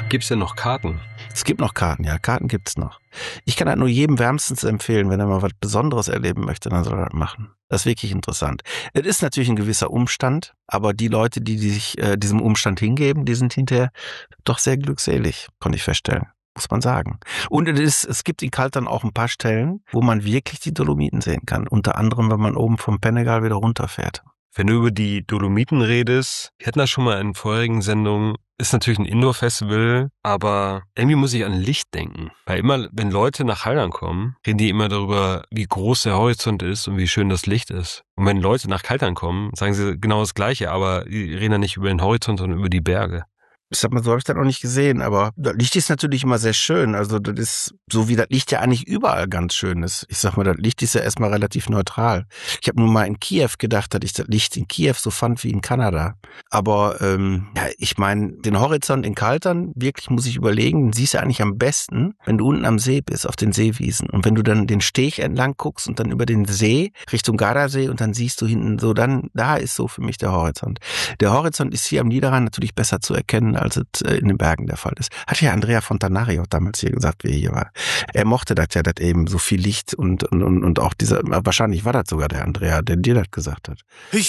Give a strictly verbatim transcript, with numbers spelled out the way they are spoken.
Gibt's denn noch Karten? Es gibt noch Karten, ja, Karten gibt's noch. Ich kann halt nur jedem wärmstens empfehlen, wenn er mal was Besonderes erleben möchte, dann soll er das machen. Das ist wirklich interessant. Es ist natürlich ein gewisser Umstand, aber die Leute, die, die sich äh, diesem Umstand hingeben, die sind hinterher doch sehr glückselig, konnte ich feststellen. Muss man sagen. Und es, ist, es gibt in Kaltern auch ein paar Stellen, wo man wirklich die Dolomiten sehen kann. Unter anderem, wenn man oben vom Pennegal wieder runterfährt. Wenn du über die Dolomiten redest, wir hatten das schon mal in vorigen Sendungen, ist natürlich ein Indoor-Festival, aber irgendwie muss ich an Licht denken. Weil immer, wenn Leute nach Haldern kommen, reden die immer darüber, wie groß der Horizont ist und wie schön das Licht ist. Und wenn Leute nach Kaltern kommen, sagen sie genau das Gleiche, aber die reden dann nicht über den Horizont, sondern über die Berge. Ich sag mal, so habe ich das noch nicht gesehen, aber das Licht ist natürlich immer sehr schön. Also das ist so, wie das Licht ja eigentlich überall ganz schön ist. Ich sag mal, das Licht ist ja erstmal relativ neutral. Ich habe nur mal in Kiew gedacht, dass ich das Licht in Kiew so fand wie in Kanada. Aber ähm, ja, ich meine, den Horizont in Kaltern, wirklich muss ich überlegen, den siehst du eigentlich am besten, wenn du unten am See bist, auf den Seewiesen. Und wenn du dann den Steg entlang guckst und dann über den See Richtung Gardasee und dann siehst du hinten so, dann da ist so für mich der Horizont. Der Horizont ist hier am Niederrhein natürlich besser zu erkennen, als es in den Bergen der Fall ist. Hat ja Andrea Fontanari auch damals hier gesagt, wie er hier war. Er mochte das ja, dass eben so viel Licht und, und, und auch dieser, wahrscheinlich war das sogar der Andrea, der dir das gesagt hat. Ich